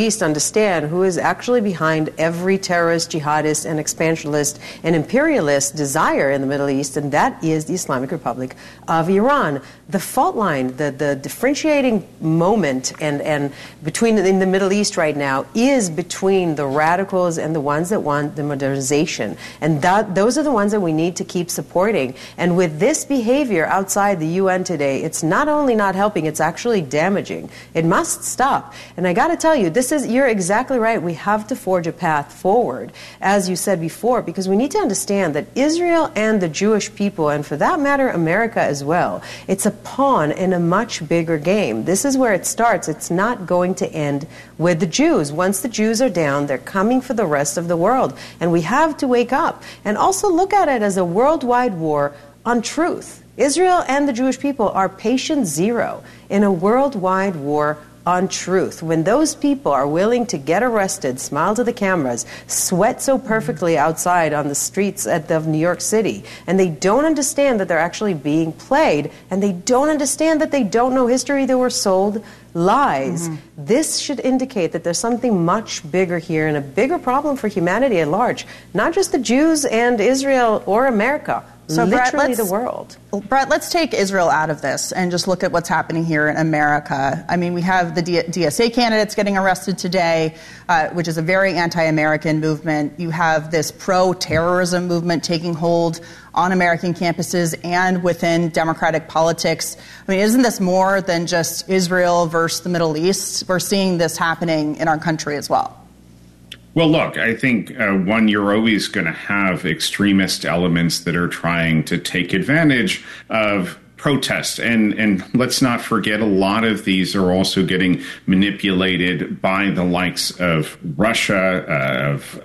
East understand who is actually behind every terrorist, jihadist, and expansionist and imperialist desire in the Middle East, and that is the Islamic Republic of Iran. The fault line, the differentiating moment and between in the Middle East right now is between the radicals and the ones that want the modernization. And those are the ones that we need to keep supporting. And with this behavior outside the UN today, it's not only not helping, it's actually damaging. It must stop. And I got to tell you, you're exactly right. We have to forge a path forward, as you said before, because we need to understand that Israel and the Jewish people, and for that matter, America as well, it's a pawn in a much bigger game. This is where it starts. It's not going to end with the Jews. Once the Jews are down, they're coming for the rest of the world. And we have to wake up and also look at it as a worldwide war on truth. Israel and the Jewish people are patient zero in a worldwide war on truth. When those people are willing to get arrested, smile to the cameras, sweat so perfectly outside on the streets of New York City, and they don't understand that they're actually being played, and they don't understand that they don't know history, they were sold lies. This should indicate that there's something much bigger here and a bigger problem for humanity at large, not just the Jews and Israel or America. So literally the world. Brett, let's take Israel out of this and just look at what's happening here in America. I mean, we have the DSA candidates getting arrested today, which is a very anti-American movement. You have this pro-terrorism movement taking hold on American campuses and within democratic politics. I mean, isn't this more than just Israel versus the Middle East? We're seeing this happening in our country as well. Well, look, I think, one, you're always going to have extremist elements that are trying to take advantage of protest. And let's not forget, a lot of these are also getting manipulated by the likes of Russia, of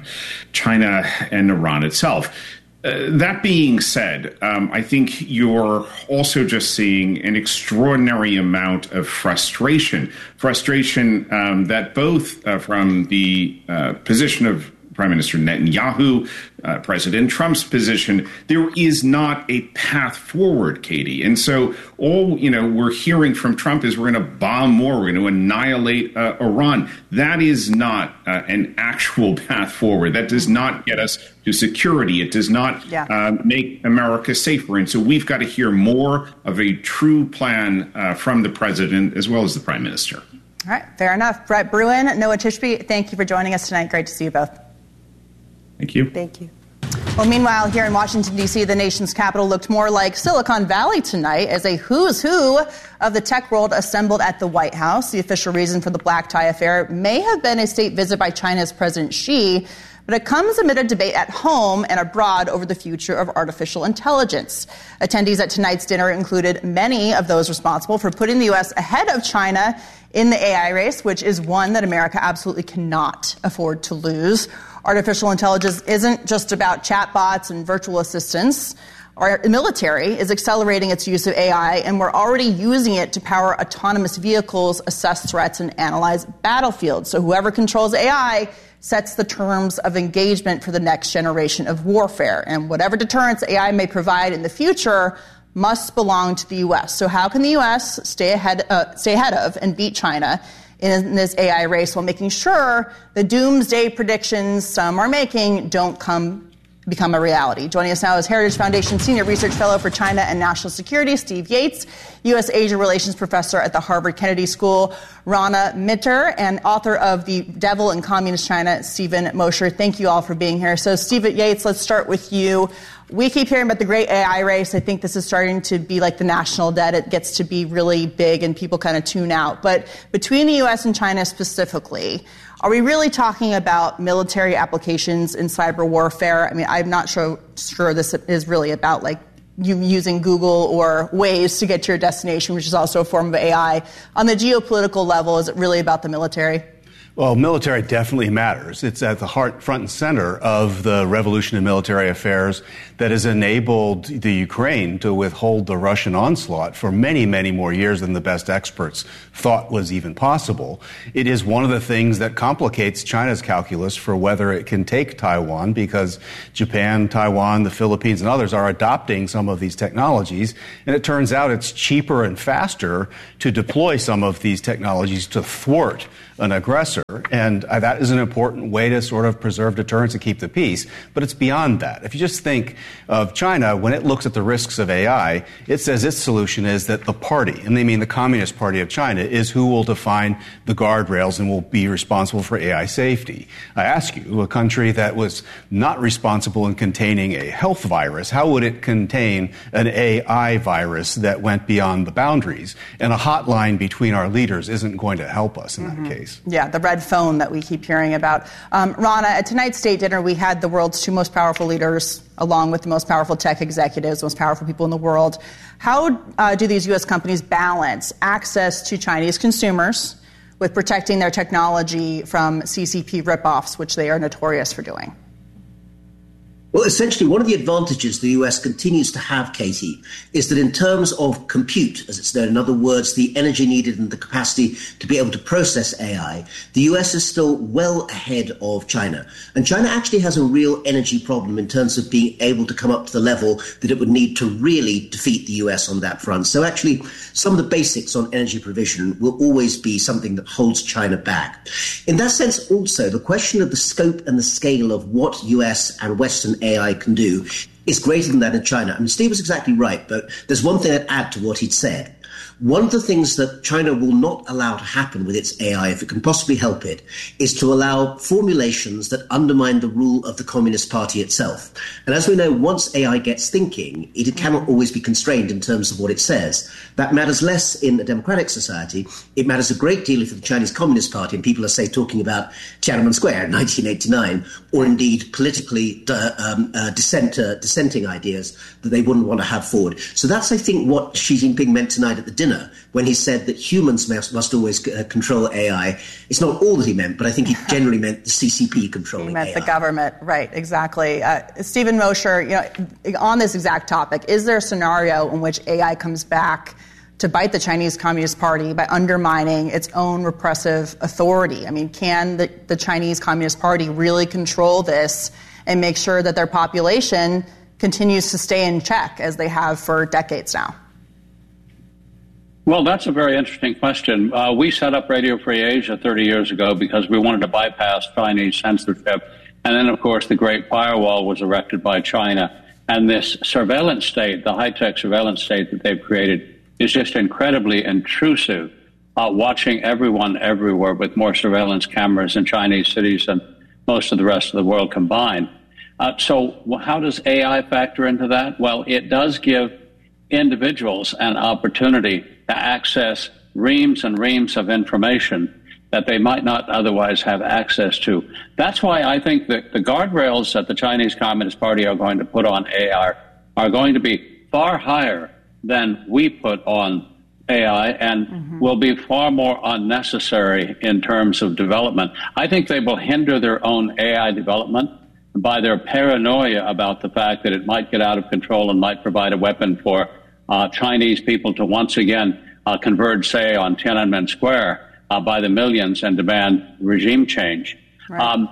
China, and Iran itself. That being said, I think you're also just seeing an extraordinary amount of frustration that both from the position of Prime Minister Netanyahu, President Trump's position, there is not a path forward, Katie. And so all, we're hearing from Trump is we're going to bomb more, we're going to annihilate Iran. That is not an actual path forward. That does not get us to security. It does not make America safer. And so we've got to hear more of a true plan from the president as well as the prime minister. All right, fair enough. Brett Bruen, Noah Tishby, thank you for joining us tonight. Great to see you both. Thank you. Thank you. Well, meanwhile, here in Washington, D.C., the nation's capital looked more like Silicon Valley tonight as a who's who of the tech world assembled at the White House. The official reason for the black tie affair may have been a state visit by China's President Xi, but it comes amid a debate at home and abroad over the future of artificial intelligence. Attendees at tonight's dinner included many of those responsible for putting the U.S. ahead of China in the AI race, which is one that America absolutely cannot afford to lose. Artificial intelligence isn't just about chatbots and virtual assistants. Our military is accelerating its use of AI, and we're already using it to power autonomous vehicles, assess threats, and analyze battlefields. So whoever controls AI sets the terms of engagement for the next generation of warfare. And whatever deterrence AI may provide in the future must belong to the U.S. So how can the U.S. stay ahead of and beat China in this AI race while making sure the doomsday predictions some are making don't become a reality? Joining us now is Heritage Foundation Senior Research Fellow for China and National Security, Steve Yates, U.S. Asia Relations Professor at the Harvard Kennedy School, Rana Mitter, and author of The Devil in Communist China, Stephen Mosher. Thank you all for being here. So, Stephen Yates, let's start with you. We keep hearing about the great AI race. I think this is starting to be like the national debt. It gets to be really big and people kind of tune out. But between the U.S. and China specifically, are we really talking about military applications in cyber warfare? I mean, I'm not sure this is really about like you using Google or Waze to get to your destination, which is also a form of AI. On the geopolitical level, is it really about the military? Well, military definitely matters. It's at the heart, front and center of the revolution in military affairs that has enabled the Ukraine to withhold the Russian onslaught for many, many more years than the best experts thought was even possible. It is one of the things that complicates China's calculus for whether it can take Taiwan, because Japan, Taiwan, the Philippines, and others are adopting some of these technologies. And it turns out it's cheaper and faster to deploy some of these technologies to thwart an aggressor aggressor, and that is an important way to sort of preserve deterrence and keep the peace. But it's beyond that. If you just think of China, when it looks at the risks of AI, it says its solution is that the party, and they mean the Communist Party of China, is who will define the guardrails and will be responsible for AI safety. I ask you, a country that was not responsible in containing a health virus, how would it contain an AI virus that went beyond the boundaries? And a hotline between our leaders isn't going to help us in that case. Yeah, the red phone that we keep hearing about. Rana, at tonight's state dinner, we had the world's two most powerful leaders, along with the most powerful tech executives, most powerful people in the world. How do these U.S. companies balance access to Chinese consumers with protecting their technology from CCP ripoffs, which they are notorious for doing? Well, essentially, one of the advantages the US continues to have, Katie, is that in terms of compute, as it's known, in other words, the energy needed and the capacity to be able to process AI, the US is still well ahead of China. And China actually has a real energy problem in terms of being able to come up to the level that it would need to really defeat the US on that front. So actually, some of the basics on energy provision will always be something that holds China back. In that sense, also, the question of the scope and the scale of what US and Western AI can do is greater than that in China. I mean, Steve was exactly right, but there's one thing I'd add to what he'd said. One of the things that China will not allow to happen with its AI, if it can possibly help it, is to allow formulations that undermine the rule of the Communist Party itself. And as we know, once AI gets thinking, it cannot always be constrained in terms of what it says. That matters less in a democratic society. It matters a great deal if the Chinese Communist Party, and people are, say, talking about Tiananmen Square in 1989, or indeed politically dissenting ideas that they wouldn't want to have forward. So that's, I think, what Xi Jinping meant tonight at the dinner when he said that humans must always control AI. It's not all that he meant, but I think he generally meant the CCP controlling AI. He meant the government, right, exactly. Stephen Mosher, on this exact topic, is there a scenario in which AI comes back to bite the Chinese Communist Party by undermining its own repressive authority? I mean, can the Chinese Communist Party really control this and make sure that their population continues to stay in check as they have for decades now? Well, that's a very interesting question. We set up Radio Free Asia 30 years ago because we wanted to bypass Chinese censorship. And then, of course, the Great Firewall was erected by China. And this surveillance state, the high-tech surveillance state that they've created, is just incredibly intrusive, watching everyone everywhere with more surveillance cameras in Chinese cities than most of the rest of the world combined. So how does AI factor into that? Well, it does give individuals an opportunity to access reams and reams of information that they might not otherwise have access to. That's why I think that the guardrails that the Chinese Communist Party are going to put on AI are going to be far higher than we put on AI and will be far more unnecessary in terms of development. I think they will hinder their own AI development by their paranoia about the fact that it might get out of control and might provide a weapon for Chinese people to once again converge, say, on Tiananmen Square by the millions and demand regime change. Right.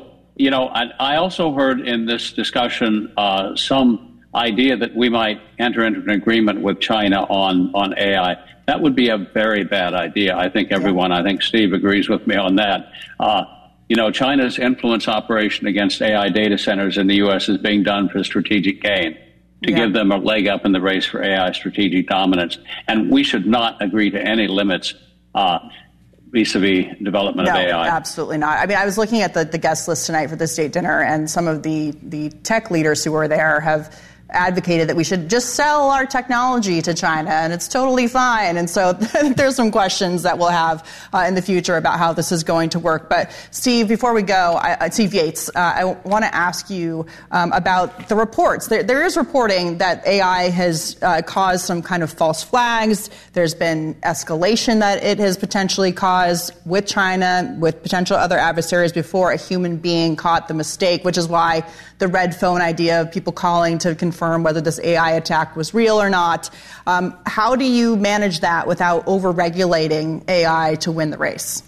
I also heard in this discussion some idea that we might enter into an agreement with China on AI. That would be a very bad idea. I think I think Steve agrees with me on that. China's influence operation against AI data centers in the U.S. is being done for strategic gain, to give them a leg up in the race for AI strategic dominance. And we should not agree to any limits vis-a-vis development of AI. Absolutely not. I mean, I was looking at the guest list tonight for the state dinner, and some of the tech leaders who were there have advocated that we should just sell our technology to China, and it's totally fine. And so there's some questions that we'll have in the future about how this is going to work. But Steve, before we go, Steve Yates, I want to ask you about the reports. There is reporting that AI has caused some kind of false flags. There's been escalation that it has potentially caused with China, with potential other adversaries before a human being caught the mistake, which is why the red phone idea of people calling to confirm whether this AI attack was real or not. How do you manage that without over-regulating AI to win the race?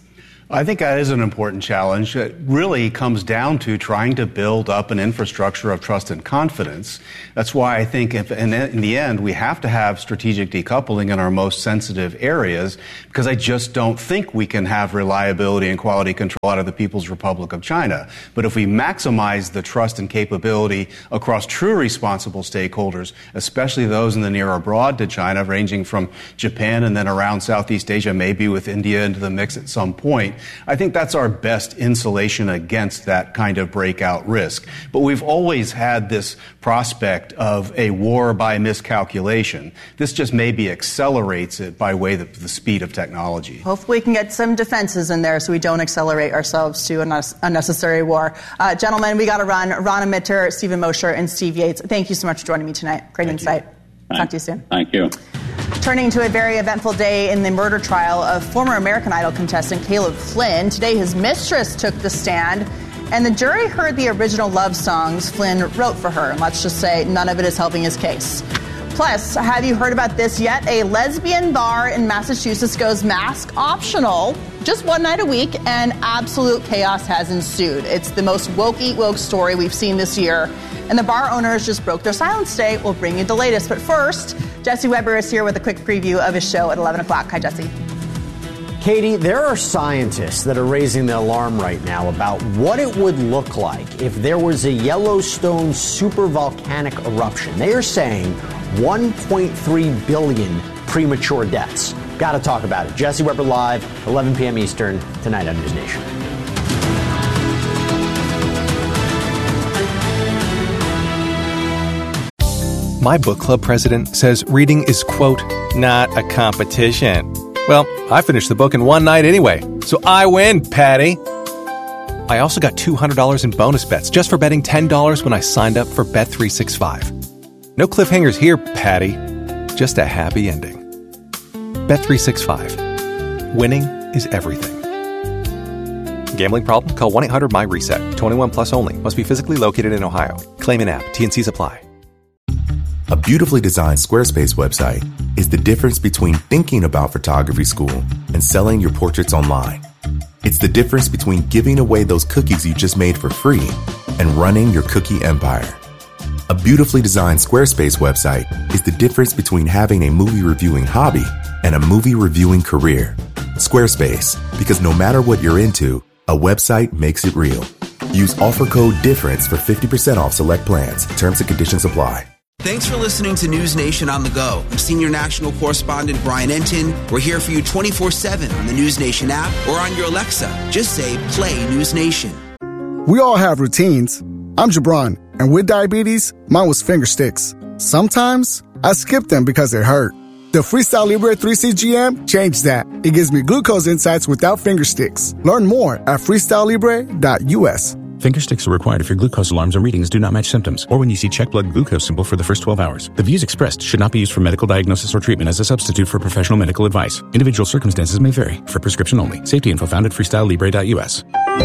I think that is an important challenge. It really comes down to trying to build up an infrastructure of trust and confidence. That's why I think in the end, we have to have strategic decoupling in our most sensitive areas, because I just don't think we can have reliability and quality control out of the People's Republic of China. But if we maximize the trust and capability across true responsible stakeholders, especially those in the near or broad to China, ranging from Japan and then around Southeast Asia, maybe with India into the mix at some point, I think that's our best insulation against that kind of breakout risk. But we've always had this prospect of a war by miscalculation. This just maybe accelerates it by way of the speed of technology. Hopefully we can get some defenses in there so we don't accelerate ourselves to an unnecessary war. Gentlemen, we got to run. Rana Mitter, Stephen Mosher, and Steve Yates, thank you so much for joining me tonight. Great insight. Talk to you soon. Thank you. Turning to a very eventful day in the murder trial of former American Idol contestant Caleb Flynn. Today, his mistress took the stand, and the jury heard the original love songs Flynn wrote for her. And let's just say none of it is helping his case. Plus, have you heard about this yet? A lesbian bar in Massachusetts goes mask optional just one night a week, and absolute chaos has ensued. It's the most woke eat woke story we've seen this year. And the bar owners just broke their silence today. We'll bring you the latest. But first, Jesse Weber is here with a quick preview of his show at 11 o'clock. Hi, Jesse. Katie, there are scientists that are raising the alarm right now about what it would look like if there was a Yellowstone supervolcanic eruption. They are saying 1.3 billion premature deaths. Got to talk about it. Jesse Weber live, 11 p.m. Eastern, tonight on News Nation. My book club president says reading is, quote, not a competition. Well, I finished the book in one night anyway, so I win, Patty. I also got $200 in bonus bets just for betting $10 when I signed up for Bet365. No cliffhangers here, Patty. Just a happy ending. Bet365. Winning is everything. Gambling problem? Call 1-800-MY-RESET. 21 plus only. Must be physically located in Ohio. Claim in app. T&Cs apply. A beautifully designed Squarespace website is the difference between thinking about photography school and selling your portraits online. It's the difference between giving away those cookies you just made for free and running your cookie empire. A beautifully designed Squarespace website is the difference between having a movie reviewing hobby and a movie reviewing career. Squarespace, because no matter what you're into, a website makes it real. Use offer code DIFFERENCE for 50% off select plans. Terms and conditions apply. Thanks for listening to News Nation on the go. I'm Senior National Correspondent Brian Entin. We're here for you 24/7 on the News Nation app or on your Alexa. Just say, play News Nation. We all have routines. I'm Jabron, and with diabetes, mine was finger sticks. Sometimes I skip them because it hurt. The Freestyle Libre 3CGM changed that. It gives me glucose insights without finger sticks. Learn more at freestylelibre.us. Finger sticks are required if your glucose alarms or readings do not match symptoms, or when you see check blood glucose symbol for the first 12 hours. The views expressed should not be used for medical diagnosis or treatment as a substitute for professional medical advice. Individual circumstances may vary. For prescription only. Safety info found at freestylelibre.us.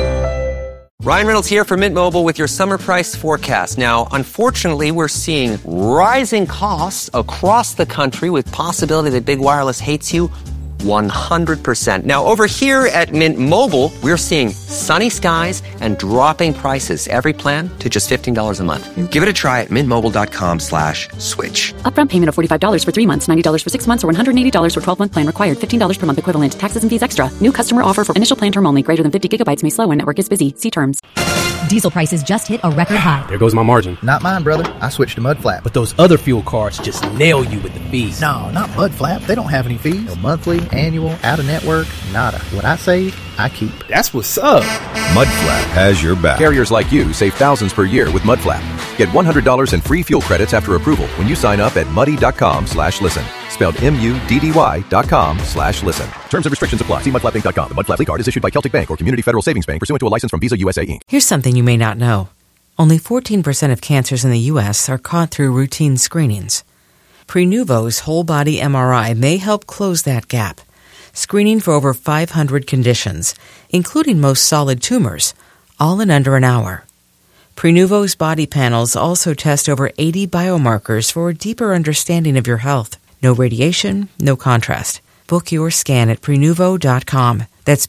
Ryan Reynolds here for Mint Mobile with your summer price forecast. Now, unfortunately, we're seeing rising costs across the country with possibility that big wireless hates you 100%. Now, over here at Mint Mobile, we're seeing sunny skies and dropping prices. Every plan to just $15 a month. Give it a try at mintmobile.com/switch. Upfront payment of $45 for 3 months, $90 for 6 months, or $180 for 12-month plan required. $15 per month equivalent. Taxes and fees extra. New customer offer for initial plan term only. Greater than 50 gigabytes may slow when network is busy. See terms. Diesel prices just hit a record high. There goes my margin. Not mine, brother. I switched to Mudflap. But those other fuel cards just nail you with the fees. No, not Mudflap. They don't have any fees. No monthly, annual, out-of-network, nada. What I save, I keep. That's what's up. Mudflap has your back. Carriers like you save thousands per year with Mudflap. Get $100 in free fuel credits after approval when you sign up at muddy.com/listen. Spelled MUDDY.com/listen. Terms and restrictions apply. See mudflappinc.com. The Mudflap card is issued by Celtic Bank or Community Federal Savings Bank pursuant to a license from Visa USA Inc. Here's something you may not know. Only 14% of cancers in the U.S. are caught through routine screenings. Prenuvo's whole-body MRI may help close that gap, screening for over 500 conditions, including most solid tumors, all in under an hour. Prenuvo's body panels also test over 80 biomarkers for a deeper understanding of your health. No radiation, no contrast. Book your scan at Prenuvo.com. That's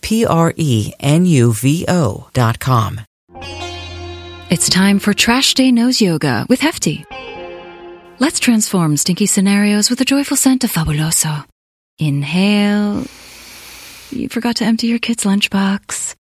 Prenuvo.com. It's time for Trash Day Nose Yoga with Hefty. Let's transform stinky scenarios with the joyful scent of Fabuloso. Inhale. You forgot to empty your kid's lunchbox.